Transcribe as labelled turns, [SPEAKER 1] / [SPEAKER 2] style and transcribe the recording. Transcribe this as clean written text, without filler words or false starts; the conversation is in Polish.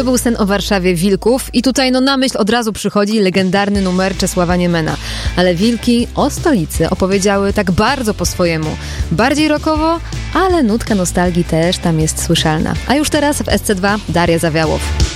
[SPEAKER 1] był Sen o Warszawie Wilków i tutaj na myśl od razu przychodzi legendarny numer Czesława Niemena. Ale Wilki o stolicy opowiedziały tak bardzo po swojemu. Bardziej rockowo, ale nutka nostalgii też tam jest słyszalna. A już teraz w SC2 Daria Zawiałow.